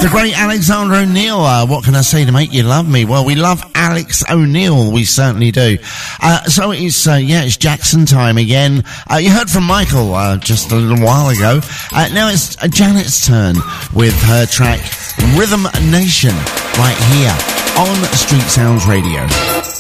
The great Alexander O'Neal, what can I say to make you love me? Well, we love Alex O'Neal, we certainly do. So it's Jackson time again. You heard from Michael just a little while ago. Now it's Janet's turn with her track Rhythm Nation right here on Street Sounds Radio.